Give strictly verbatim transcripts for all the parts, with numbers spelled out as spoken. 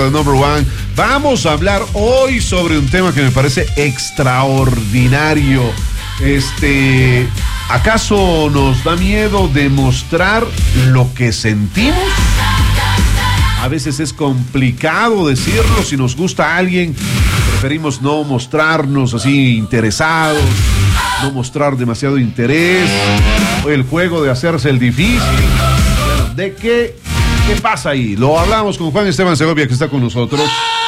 Number One. Vamos a hablar hoy sobre un tema que me parece extraordinario. Este, ¿acaso nos da miedo demostrar lo que sentimos? A veces es complicado decirlo. Si nos gusta a alguien, preferimos no mostrarnos así interesados, no mostrar demasiado interés. El juego de hacerse el difícil. Bueno, ¿de qué, qué pasa ahí? Lo hablamos con Juan Esteban Segovia, que está con nosotros.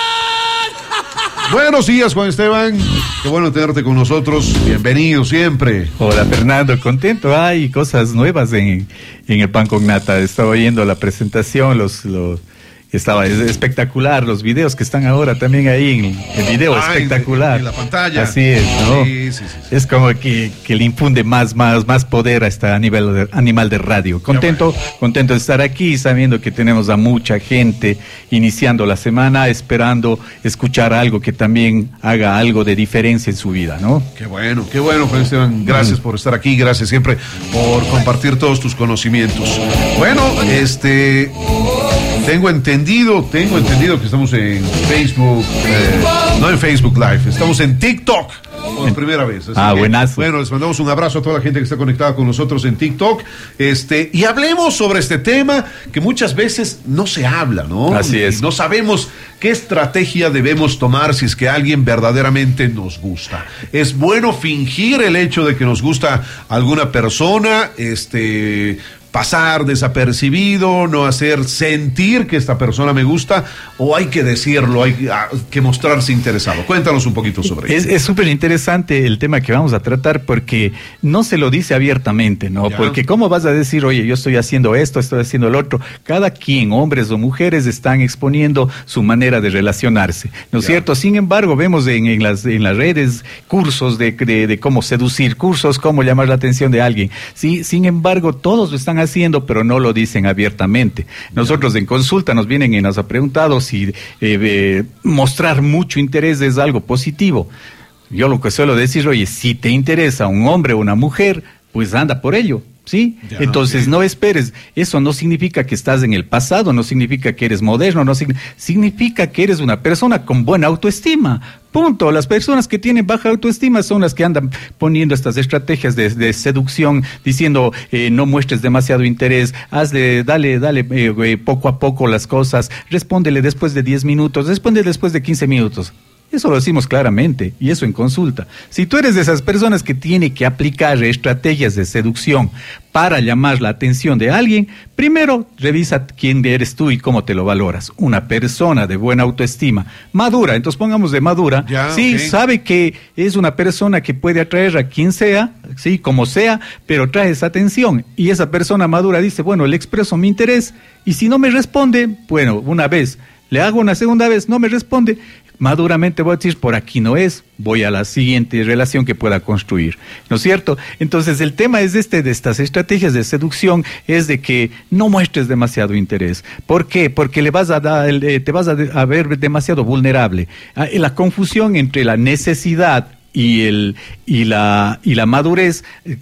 Buenos días, Juan Esteban. Qué bueno tenerte con nosotros. Bienvenido siempre. Hola, Fernando. Contento. Hay cosas nuevas en, en el Pan con Nata. Estaba oyendo la presentación, los... los... Estaba espectacular, los videos que están ahora también ahí, en el video ah, espectacular. En, en la pantalla. Así es, ¿no? Sí, sí, sí, sí. Es como que, que le infunde más, más, más poder a este animal de, animal de radio. Contento, bueno. contento de estar aquí, sabiendo que tenemos a mucha gente iniciando la semana, esperando escuchar algo que también haga algo de diferencia en su vida, ¿no? Qué bueno, qué bueno, Juan Esteban. Gracias mm. por estar aquí, gracias siempre por compartir todos tus conocimientos. Bueno, este... Tengo entendido, tengo entendido que estamos en Facebook, eh, no en Facebook Live, estamos en TikTok por primera vez. Así ah, que, buenazo. Bueno, les mandamos un abrazo a toda la gente que está conectada con nosotros en TikTok. Este, y hablemos sobre este tema que muchas veces no se habla, ¿no? Así es. Y no sabemos qué estrategia debemos tomar si es que alguien verdaderamente nos gusta. ¿Es bueno fingir el hecho de que nos gusta alguna persona? Este... pasar desapercibido, no hacer sentir que esta persona me gusta, o hay que decirlo, hay que mostrarse interesado? Cuéntanos un poquito sobre es, eso. Es súper interesante el tema que vamos a tratar, porque no se lo dice abiertamente, ¿no? Ya. Porque ¿cómo vas a decir, oye, yo estoy haciendo esto, estoy haciendo lo otro? Cada quien, hombres o mujeres, están exponiendo su manera de relacionarse, ¿no es ya. cierto? Sin embargo, vemos en, en, las, en las redes cursos de, de, de cómo seducir, cursos cómo llamar la atención de alguien, ¿sí? Sin embargo, todos lo están haciendo, pero no lo dicen abiertamente. Nosotros en consulta nos vienen y nos han preguntado si eh, eh, mostrar mucho interés es algo positivo. Yo lo que suelo decir, oye, si te interesa un hombre o una mujer, pues anda por ello. ¿Sí? Ya, Entonces okay. no esperes. Eso no significa que estás en el pasado, no significa que eres moderno, no sig- significa que eres una persona con buena autoestima. Punto. Las personas que tienen baja autoestima son las que andan poniendo estas estrategias de, de seducción, diciendo eh, no muestres demasiado interés, hazle, dale, dale eh, eh, poco a poco las cosas, respóndele después de diez minutos, responde después de quince minutos. Eso lo decimos claramente, y eso en consulta. Si tú eres de esas personas que tiene que aplicar estrategias de seducción para llamar la atención de alguien, primero revisa quién eres tú y cómo te lo valoras. Una persona de buena autoestima, madura, entonces pongamos de madura, ya, sí, okay. sabe que es una persona que puede atraer a quien sea, sí, como sea, pero trae esa atención. Y esa persona madura dice, bueno, le expreso mi interés, y si no me responde, bueno, una vez, le hago una segunda vez, no me responde, maduramente voy a decir, por aquí no es, voy a la siguiente relación que pueda construir, ¿no es cierto? Entonces el tema es este, de estas estrategias de seducción, es de que no muestres demasiado interés. ¿Por qué? Porque le vas a dar, te vas a, a ver demasiado vulnerable. La confusión entre la necesidad y el y la y la madurez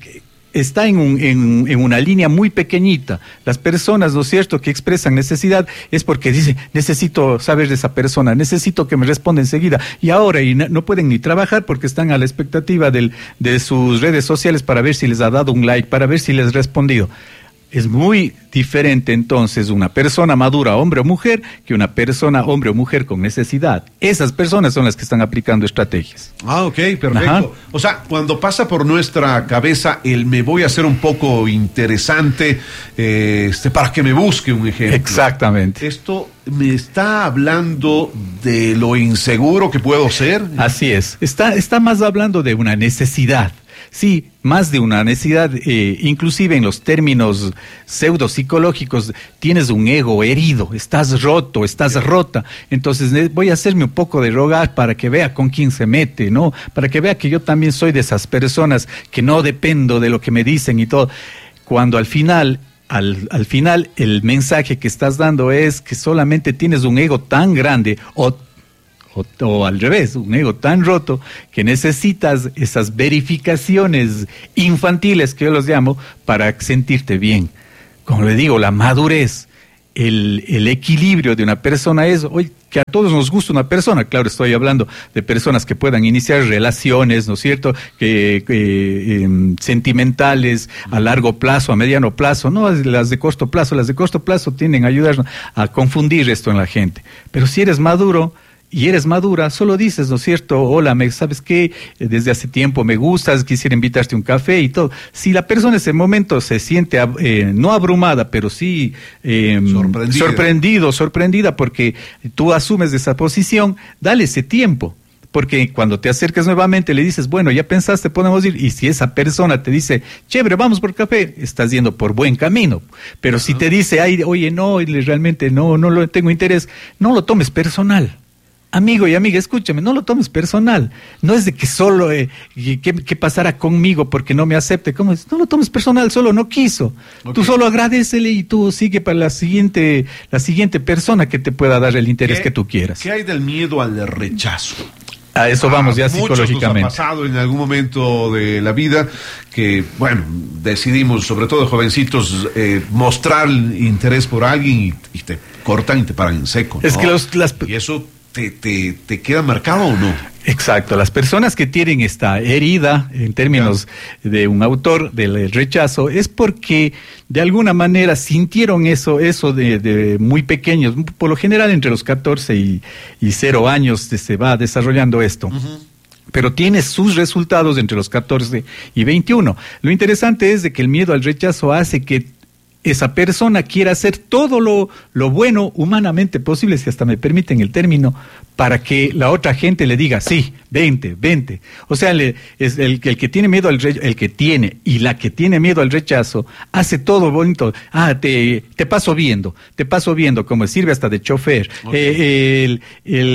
está en, un, en, en una línea muy pequeñita. Las personas, ¿no es cierto?, que expresan necesidad es porque dicen, necesito saber de esa persona, necesito que me responda enseguida. Y ahora y no, no pueden ni trabajar porque están a la expectativa del, de sus redes sociales para ver si les ha dado un like, para ver si les ha respondido. Es muy diferente entonces una persona madura, hombre o mujer, que una persona, hombre o mujer con necesidad. Esas personas son las que están aplicando estrategias. Ah, ok, perfecto. Ajá. O sea, cuando pasa por nuestra cabeza el me voy a hacer un poco interesante, eh, este, para que me busque un ejemplo. Exactamente. Esto me está hablando de lo inseguro que puedo ser. Así es. Está, está más hablando de una necesidad. Sí, más de una necesidad, eh, inclusive en los términos pseudopsicológicos, tienes un ego herido, estás roto, estás rota, entonces voy a hacerme un poco de rogar para que vea con quién se mete, ¿no? Para que vea que yo también soy de esas personas que no dependo de lo que me dicen y todo, cuando al final... Al, al final el mensaje que estás dando es que solamente tienes un ego tan grande o, o, o al revés, un ego tan roto que necesitas esas verificaciones infantiles que yo los llamo para sentirte bien. Como le digo, la madurez el, el equilibrio de una persona es, oye, que a todos nos gusta una persona, claro, estoy hablando de personas que puedan iniciar relaciones, ¿no es cierto?, que, que eh, sentimentales, a largo plazo, a mediano plazo, no las de corto plazo, las de corto plazo tienden a ayudar a confundir esto en la gente, pero si eres maduro, y eres madura, solo dices, ¿no es cierto? Hola, me, ¿sabes qué? Desde hace tiempo me gustas, quisiera invitarte a un café y todo. Si la persona en ese momento se siente, eh, no abrumada, pero sí eh, sorprendido, sorprendida, porque tú asumes de esa posición, dale ese tiempo. Porque cuando te acercas nuevamente le dices, bueno, ya pensaste, podemos ir. Y si esa persona te dice, chévere, vamos por café, estás yendo por buen camino. Pero uh-huh. si te dice, ay, oye, no, realmente no, no lo tengo interés, no lo tomes personal. Amigo y amiga, escúchame, no lo tomes personal. No es de que solo, eh, ¿qué, qué pasará conmigo porque no me acepte? ¿Cómo es? No lo tomes personal, solo no quiso. Okay. Tú solo agradécele y tú sigue para la siguiente, la siguiente persona que te pueda dar el interés que tú quieras. ¿Qué hay del miedo al rechazo? A eso vamos ya psicológicamente. Muchos nos ha pasado en algún momento de la vida que, bueno, decidimos, sobre todo jovencitos, eh, mostrar interés por alguien y, y te cortan y te paran en seco, ¿no? Es que los, las... Y eso... ¿Te, te, ¿Te queda marcado o no? Exacto, las personas que tienen esta herida, en términos yeah. de un autor del rechazo, es porque de alguna manera sintieron eso, eso de, de muy pequeños, por lo general entre los catorce y, y cero años se va desarrollando esto. Uh-huh. Pero tiene sus resultados entre los catorce y veintiuno. Lo interesante es de que el miedo al rechazo hace que esa persona quiere hacer todo lo, lo bueno humanamente posible, si hasta me permiten el término, para que la otra gente le diga, sí, vente, vente. O sea, le, es el, el que tiene miedo al re, el que tiene y la que tiene miedo al rechazo, hace todo bonito. Ah, te, te paso viendo, te paso viendo, como sirve hasta de chofer. Okay. Eh, el...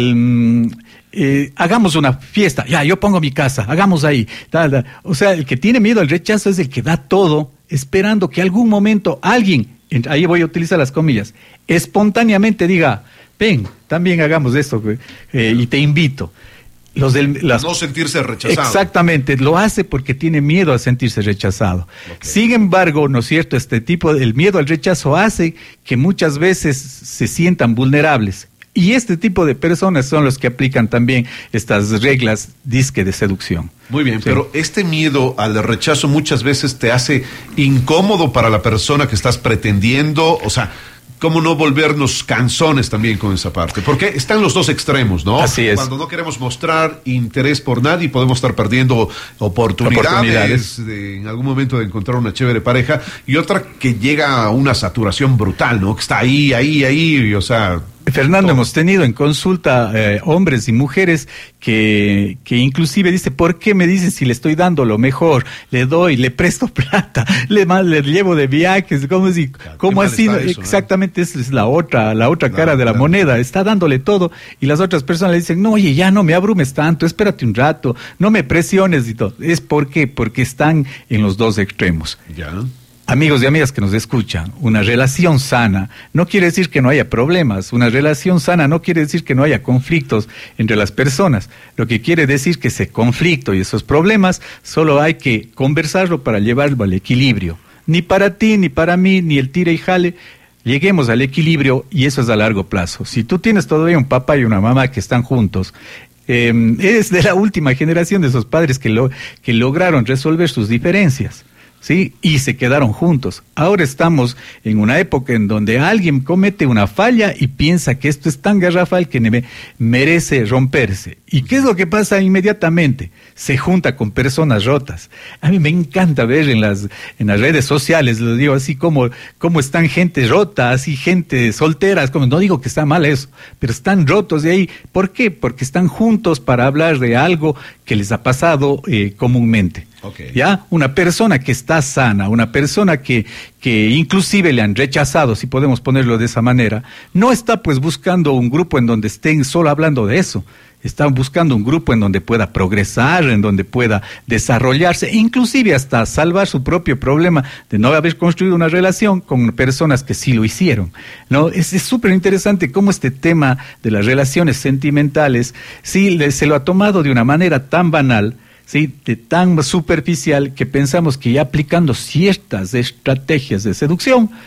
el Eh, hagamos una fiesta, ya, yo pongo mi casa, hagamos ahí. Tal, tal. O sea, el que tiene miedo al rechazo es el que da todo, esperando que algún momento alguien, ahí voy a utilizar las comillas, espontáneamente diga, ven, también hagamos esto, eh, y te invito. Los del, las, no sentirse rechazado. Exactamente, lo hace porque tiene miedo a sentirse rechazado. Okay. Sin embargo, ¿no es cierto? Este tipo, el miedo al rechazo hace que muchas veces se sientan vulnerables. Y este tipo de personas son los que aplican también estas reglas disque de seducción. Muy bien, sí. Pero este miedo al rechazo muchas veces te hace incómodo para la persona que estás pretendiendo, o sea, ¿cómo no volvernos canzones también con esa parte? Porque están los dos extremos, ¿no? Así es. Cuando no queremos mostrar interés por nadie, podemos estar perdiendo oportunidades, oportunidades. De, en algún momento de encontrar una chévere pareja, y otra que llega a una saturación brutal, ¿no? Que está ahí, ahí, ahí, y, o sea... Fernando, todo. Hemos tenido en consulta eh, hombres y mujeres que, que inclusive dice, ¿por qué me dices si le estoy dando lo mejor? Le doy, le presto plata, le, le llevo de viajes, ¿cómo, si, claro, cómo así? Eso, exactamente, ¿no? Esa es la otra, la otra claro, cara de la claro. moneda, está dándole todo, y las otras personas le dicen, no, oye, ya no me abrumes tanto, espérate un rato, no me presiones y todo. ¿Es por qué? Porque están en los dos extremos. Ya. Amigos y amigas que nos escuchan, una relación sana no quiere decir que no haya problemas, una relación sana no quiere decir que no haya conflictos entre las personas, lo que quiere decir que ese conflicto y esos problemas solo hay que conversarlo para llevarlo al equilibrio. Ni para ti, ni para mí, ni el tira y jale, lleguemos al equilibrio, y eso es a largo plazo. Si tú tienes todavía un papá y una mamá que están juntos, eh, eres de la última generación de esos padres que, lo, que lograron resolver sus diferencias. ¿Sí? Y se quedaron juntos. Ahora estamos en una época en donde alguien comete una falla y piensa que esto es tan garrafal que me merece romperse. ¿Y qué es lo que pasa inmediatamente? Se junta con personas rotas. A mí me encanta ver en las en las redes sociales, lo digo así, como, como están gente rota, así gente soltera, como, no digo que está mal eso, pero están rotos de ahí. ¿Por qué? Porque están juntos para hablar de algo que les ha pasado eh, comúnmente. Okay. Ya, una persona que está sana, una persona que, que inclusive le han rechazado, si podemos ponerlo de esa manera, no está pues buscando un grupo en donde estén solo hablando de eso, están buscando un grupo en donde pueda progresar, en donde pueda desarrollarse, inclusive hasta salvar su propio problema de no haber construido una relación con personas que sí lo hicieron, ¿no? Es súper interesante cómo este tema de las relaciones sentimentales, sí, le, se lo ha tomado de una manera tan banal, ¿sí? De tan superficial, que pensamos que ya aplicando ciertas estrategias de seducción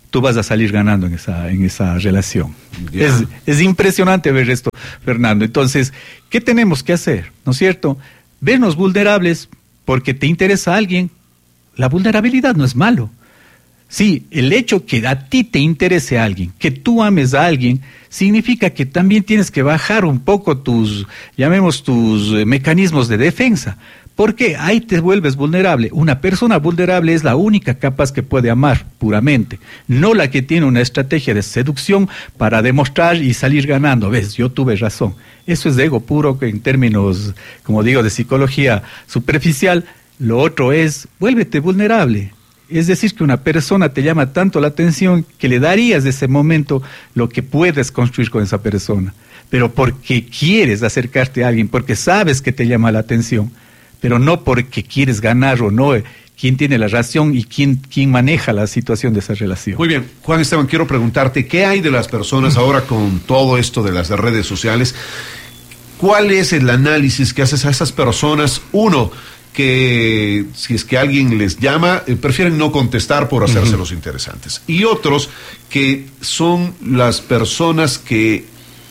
tú vas a salir ganando en esa, en esa relación. Yeah. Es, es impresionante ver esto, Fernando. Entonces, ¿qué tenemos que hacer? ¿No es cierto? Vernos vulnerables porque te interesa a alguien. La vulnerabilidad no es malo. Sí, el hecho que a ti te interese a alguien, que tú ames a alguien, significa que también tienes que bajar un poco tus, llamemos tus eh, mecanismos de defensa. Porque ahí te vuelves vulnerable. Una persona vulnerable es la única capaz que puede amar puramente, no la que tiene una estrategia de seducción para demostrar y salir ganando. Ves, yo tuve razón. Eso es de ego puro, que en términos, como digo, de psicología superficial. Lo otro es, vuélvete vulnerable. Es decir, que una persona te llama tanto la atención que le darías de ese momento lo que puedes construir con esa persona. Pero porque quieres acercarte a alguien, porque sabes que te llama la atención. Pero no porque quieres ganar o no, quién tiene la razón y quién, quién maneja la situación de esa relación. Muy bien, Juan Esteban, quiero preguntarte, ¿qué hay de las personas ahora con todo esto de las redes sociales? ¿Cuál es el análisis que haces a esas personas? Uno, que si es que alguien les llama, eh, prefieren no contestar por hacerse uh-huh. los interesantes. Y otros que son las personas que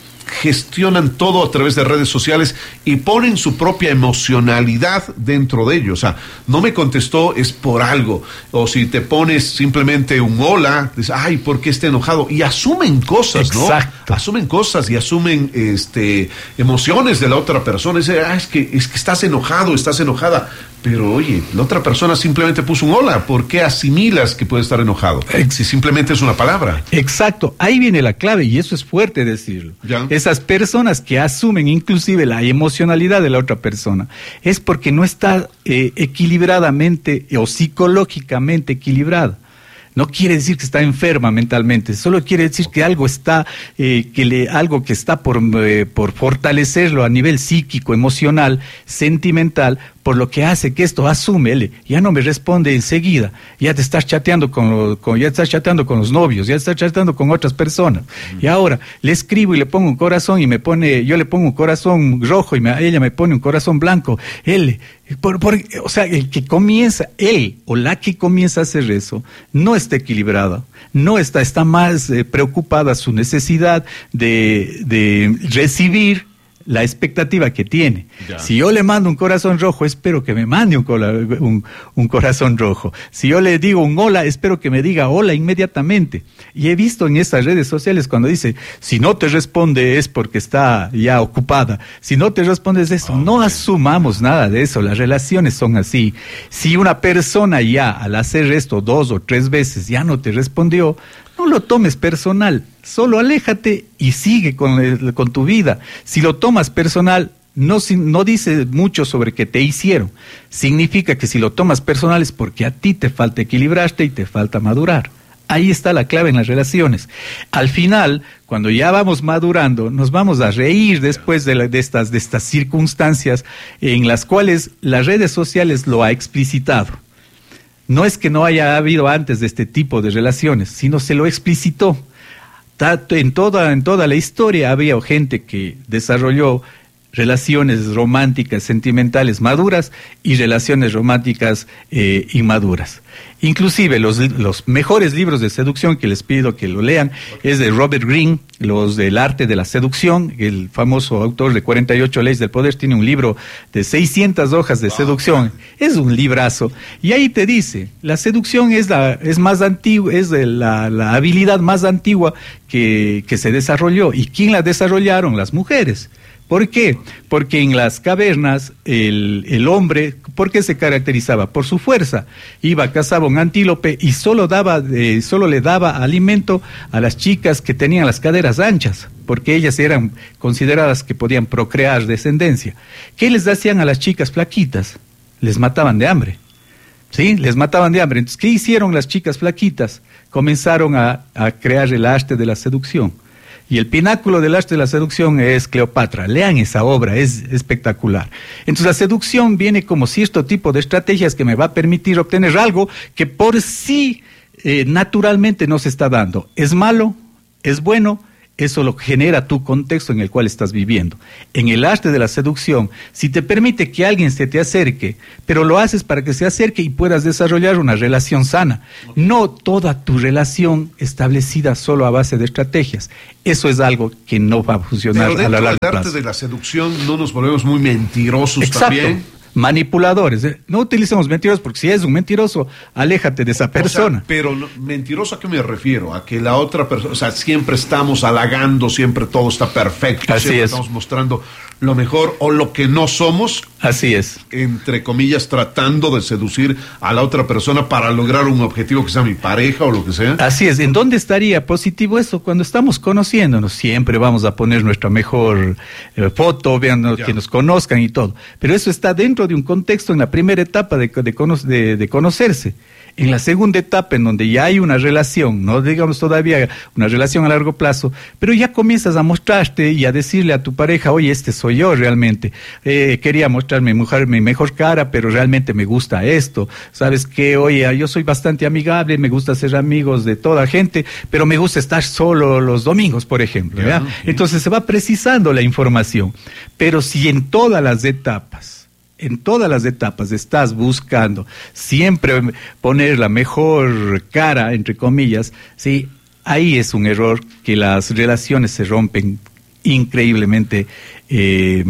gestionan todo a través de redes sociales y ponen su propia emocionalidad dentro de ellos. O sea, no me contestó, es por algo. O si te pones simplemente un hola, dices, ay, ¿por qué está enojado? Y asumen cosas, ¿no? Exacto. Asumen cosas y asumen este emociones de la otra persona. Dice, ah, es que, es que estás enojado, estás enojada. Pero oye, la otra persona simplemente puso un hola. ¿Por qué asimilas que puede estar enojado? Si simplemente es una palabra. Exacto, ahí viene la clave y eso es fuerte decirlo. ¿Ya? Esas personas que asumen inclusive la emocionalidad de la otra persona es porque no está eh, equilibradamente o psicológicamente equilibrada. No quiere decir que está enferma mentalmente, solo quiere decir que algo está, eh, que le, algo que está por, eh, por fortalecerlo a nivel psíquico, emocional, sentimental, por lo que hace que esto asume, él ya no me responde enseguida, ya te estás chateando con, lo, con ya estás chateando con los novios, ya estás chateando con otras personas, uh-huh. y ahora le escribo y le pongo un corazón y me pone, yo le pongo un corazón rojo y me, ella me pone un corazón blanco, él, por, por, o sea, el que comienza, él o la que comienza a hacer eso, no está equilibrada, no está, está más eh, preocupada su necesidad de, de recibir la expectativa que tiene. Ya. Si yo le mando un corazón rojo, espero que me mande un, cola, un, un corazón rojo. Si yo le digo un hola, espero que me diga hola inmediatamente. Y he visto en estas redes sociales cuando dice, si no te responde es porque está ya ocupada. Si no te respondes eso, okay. no asumamos nada de eso. Las relaciones son así. Si una persona ya al hacer esto dos o tres veces ya no te respondió, no lo tomes personal, solo aléjate y sigue con, el, con tu vida. Si lo tomas personal, no, no dice mucho sobre qué te hicieron. Significa que si lo tomas personal es porque a ti te falta equilibrarte y te falta madurar. Ahí está la clave en las relaciones. Al final, cuando ya vamos madurando, nos vamos a reír después de, la, de, estas, de estas circunstancias en las cuales las redes sociales lo ha explicitado. No es que no haya habido antes de este tipo de relaciones, sino se lo explicitó. En toda, en toda la historia había gente que desarrolló relaciones románticas, sentimentales maduras y relaciones románticas eh, inmaduras. Inclusive los, los mejores libros de seducción que les pido que lo lean es de Robert Greene, los del arte de la seducción, el famoso autor de cuarenta y ocho leyes del poder, tiene un libro de seiscientas hojas de seducción, es un librazo, y ahí te dice, la seducción es la es más antigua, es de la, la habilidad más antigua que, que se desarrolló, ¿y quién la desarrollaron? Las mujeres. ¿Por qué? Porque en las cavernas el, el hombre, ¿por qué se caracterizaba? Por su fuerza. Iba, cazaba un antílope y solo daba, eh, solo le daba alimento a las chicas que tenían las caderas anchas, porque ellas eran consideradas que podían procrear descendencia. ¿Qué les hacían a las chicas flaquitas? Les mataban de hambre. ¿Sí? Les mataban de hambre. Entonces, ¿qué hicieron las chicas flaquitas? Comenzaron a, a crear el arte de la seducción. Y el pináculo del arte de la seducción es Cleopatra. Lean esa obra, es espectacular. Entonces la seducción viene como cierto tipo de estrategias que me va a permitir obtener algo que por sí eh, naturalmente no se está dando. ¿Es malo? ¿Es bueno? Eso lo genera tu contexto en el cual estás viviendo. En el arte de la seducción, si te permite que alguien se te acerque, pero lo haces para que se acerque y puedas desarrollar una relación sana. No toda tu relación establecida solo a base de estrategias. Eso es algo que no va a funcionar a la larga plazo. Pero dentro del arte de la seducción no nos volvemos muy mentirosos. Exacto. También. Manipuladores, ¿eh? No utilicemos mentirosos, porque si es un mentiroso, aléjate de esa persona. O sea, pero no, mentiroso, ¿a qué me refiero? A que la otra persona, o sea, siempre estamos halagando, siempre todo está perfecto, así siempre es. Estamos mostrando lo mejor o lo que no somos. Así es. Entre comillas, tratando de seducir a la otra persona para lograr un objetivo que sea mi pareja o lo que sea. Así es. ¿En dónde estaría positivo eso? Cuando estamos conociéndonos, siempre vamos a poner nuestra mejor eh, foto, vean que nos conozcan y todo. Pero eso está dentro de un contexto en la primera etapa de, de, de, de conocerse. En la segunda etapa, en donde ya hay una relación, no digamos todavía una relación a largo plazo, pero ya comienzas a mostrarte y a decirle a tu pareja, oye, este soy yo realmente, eh, quería mostrar mi, mujer, mi mejor cara, pero realmente me gusta esto, sabes que, oye, yo soy bastante amigable, me gusta ser amigos de toda gente, pero me gusta estar solo los domingos, por ejemplo, ¿ya? ¿Ya? Entonces se va precisando la información, pero si en todas las etapas, en todas las etapas estás buscando siempre poner la mejor cara, entre comillas, ¿sí? Ahí es un error que las relaciones se rompen increíblemente. Eh,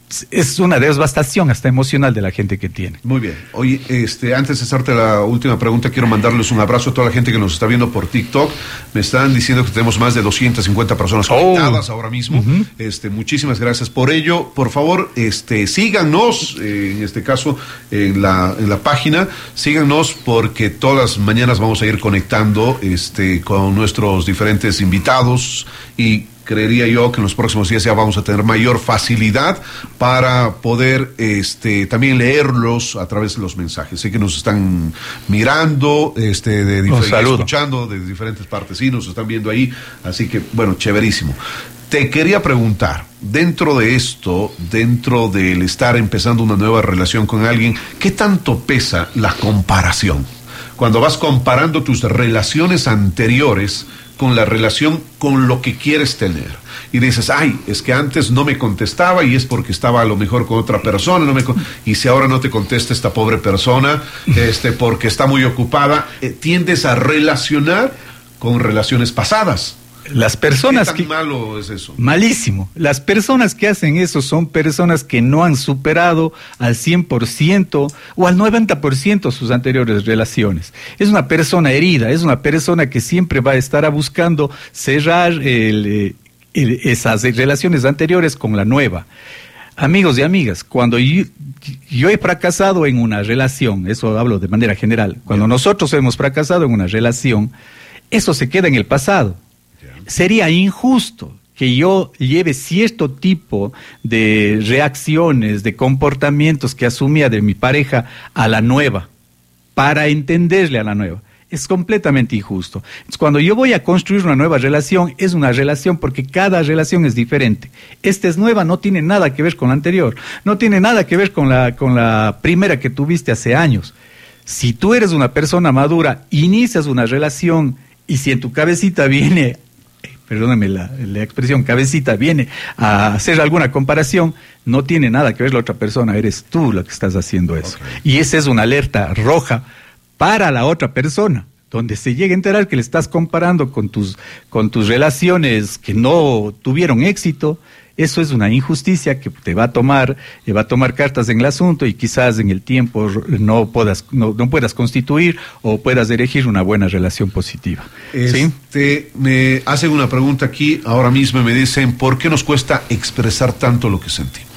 es una devastación hasta emocional de la gente que tiene. Muy bien. Oye, este, antes de hacerte la última pregunta, quiero mandarles un abrazo a toda la gente que nos está viendo por TikTok. Me están diciendo que tenemos más de doscientas cincuenta personas conectadas oh. ahora mismo. Uh-huh. Este, muchísimas gracias por ello. Por favor, este, síganos, eh, en este caso, en la, en la página. Síganos porque todas las mañanas vamos a ir conectando este, con nuestros diferentes invitados y creería yo que en los próximos días ya vamos a tener mayor facilidad para poder este, también leerlos a través de los mensajes. Sé que nos están mirando, este, de difer- escuchando de diferentes partes, sí, nos están viendo ahí, así que, bueno, chéverísimo. Te quería preguntar, dentro de esto, dentro del estar empezando una nueva relación con alguien, ¿qué tanto pesa la comparación? Cuando vas comparando tus relaciones anteriores con la relación con lo que quieres tener. Y dices, ay, es que antes no me contestaba y es porque estaba a lo mejor con otra persona, no me con... y si ahora no te contesta esta pobre persona, este, porque está muy ocupada, eh, tiendes a relacionar con relaciones pasadas. Las personas ¿Qué tan que... malo es eso? Malísimo. Las personas que hacen eso son personas que no han superado al cien por ciento o al noventa por ciento sus anteriores relaciones. Es una persona herida, es una persona que siempre va a estar buscando cerrar el, el, esas relaciones anteriores con la nueva. Amigos y amigas, cuando yo, yo he fracasado en una relación, eso hablo de manera general, cuando Bien. nosotros hemos fracasado en una relación, eso se queda en el pasado. Sería injusto que yo lleve cierto tipo de reacciones, de comportamientos que asumía de mi pareja a la nueva, para entenderle a la nueva. Es completamente injusto. Entonces, cuando yo voy a construir una nueva relación, es una relación porque cada relación es diferente. Esta es nueva, no tiene nada que ver con la anterior, no tiene nada que ver con la, con la primera que tuviste hace años. Si tú eres una persona madura, inicias una relación y si en tu cabecita viene... perdóname la, la expresión, cabecita, viene a hacer alguna comparación, no tiene nada que ver la otra persona, eres tú la que estás haciendo eso. Okay. Y esa es una alerta roja para la otra persona, donde se llega a enterar que le estás comparando con tus, con tus relaciones que no tuvieron éxito. Eso es una injusticia que te va a tomar, eh, va a tomar cartas en el asunto y quizás en el tiempo no puedas, no, no puedas constituir o puedas dirigir una buena relación positiva. Este, ¿sí? Me hacen una pregunta aquí, ahora mismo me dicen, ¿por qué nos cuesta expresar tanto lo que sentimos?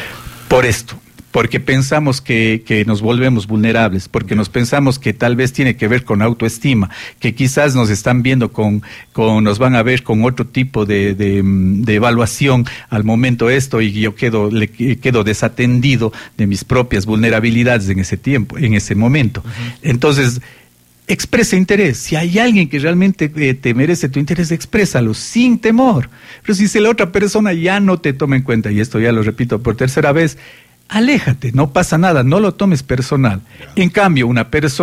Por esto. Porque pensamos que, que nos volvemos vulnerables, porque nos pensamos que tal vez tiene que ver con autoestima, que quizás nos están viendo con, con nos van a ver con otro tipo de, de, de evaluación al momento esto y yo quedo, le, quedo desatendido de mis propias vulnerabilidades en ese tiempo, en ese momento. Uh-huh. Entonces, expresa interés. Si hay alguien que realmente eh, te merece tu interés, exprésalo sin temor. Pero si la otra persona ya no te toma en cuenta, y esto ya lo repito por tercera vez, aléjate, no pasa nada, no lo tomes personal. En cambio, una persona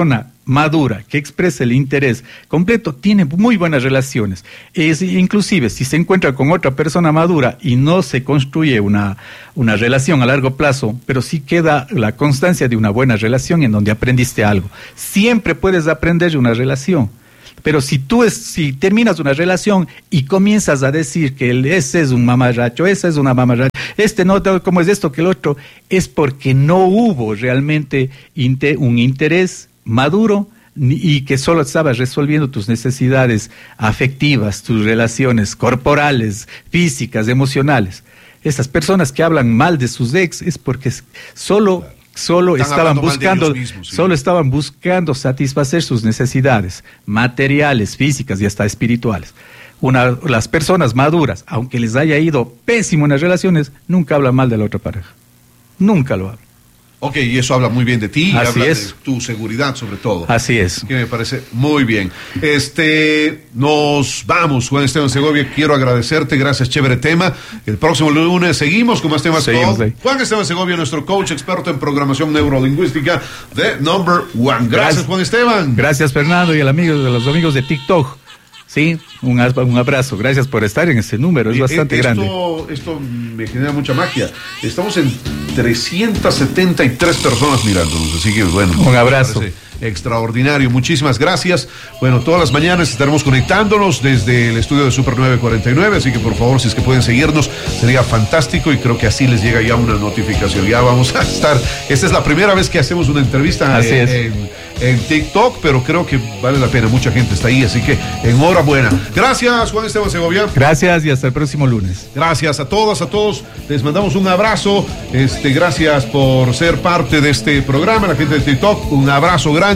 madura, que expresa el interés completo, tiene muy buenas relaciones. Es, inclusive, si se encuentra con otra persona madura y no se construye una, una relación a largo plazo, pero sí queda la constancia de una buena relación en donde aprendiste algo. Siempre puedes aprender de una relación. Pero si tú es, si terminas una relación y comienzas a decir que el, ese es un mamarracho, esa es una mamarracho, este no, como es esto que el otro, es porque no hubo realmente inter, un interés maduro y que solo estabas resolviendo tus necesidades afectivas, tus relaciones corporales, físicas, emocionales. Esas personas que hablan mal de sus ex es porque solo... Claro. Solo Están estaban buscando, mismos, sí. solo estaban buscando satisfacer sus necesidades materiales, físicas y hasta espirituales. Una, las personas maduras, aunque les haya ido pésimo en las relaciones, nunca hablan mal de la otra pareja. Nunca lo hablan. Ok, y eso habla muy bien de ti, Así habla es. de tu seguridad sobre todo. Así es. Que me parece muy bien. Este, nos vamos, Juan Esteban Segovia, quiero agradecerte, gracias, chévere tema. El próximo lunes seguimos con más temas. Seguimos ahí. Juan Esteban Segovia, nuestro coach experto en programación neurolingüística de Number One. Gracias, gracias, Juan Esteban. Gracias, Fernando, y a, amigo, a los amigos de TikTok. Sí, un, un abrazo. Gracias por estar en este número, es bastante esto, grande. Esto me genera mucha magia. Estamos en trescientas setenta y tres personas mirándonos, así que bueno. Un abrazo. Extraordinario, muchísimas gracias. Bueno, todas las mañanas estaremos conectándonos desde el estudio de Super nueve cuarenta y nueve, así que por favor, si es que pueden seguirnos, sería fantástico y creo que así les llega ya una notificación. Ya vamos a estar, esta es la primera vez que hacemos una entrevista así en, es. en, en TikTok, pero creo que vale la pena, mucha gente está ahí, así que enhorabuena. Gracias, Juan Esteban Segovia. Gracias y hasta el próximo lunes. Gracias a todas, a todos, les mandamos un abrazo, este, gracias por ser parte de este programa, la gente de TikTok, un abrazo grande.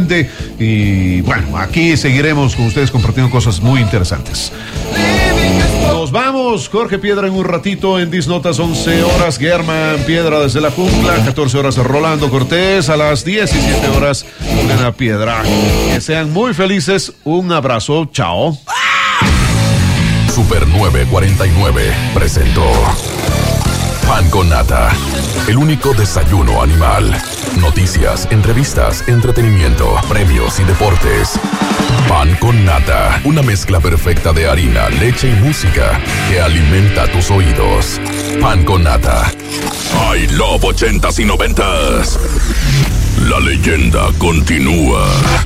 Y bueno, aquí seguiremos con ustedes compartiendo cosas muy interesantes. Nos vamos, Jorge Piedra en un ratito en Disnotas, once horas, Germán Piedra desde la jungla, catorce horas Rolando Cortés, a las diecisiete horas Elena Piedra. Que sean muy felices, un abrazo, chao. Super nueve cuarenta y nueve presentó Pan con Nata, el único desayuno animal. Noticias, entrevistas, entretenimiento, premios y deportes. Pan con Nata, una mezcla perfecta de harina, leche y música que alimenta tus oídos. Pan con Nata. I love ochentas y noventas. La leyenda continúa.